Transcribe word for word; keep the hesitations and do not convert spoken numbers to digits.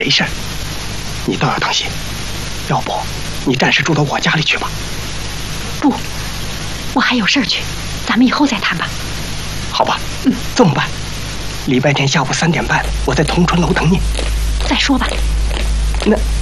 没事，你倒要当心。要不，你暂时住到我家里去吧。 不，我还有事儿去，咱们以后再谈吧。 好吧，嗯，这么办。礼拜天下午三点半，我在同春楼等你。 再说吧。 那。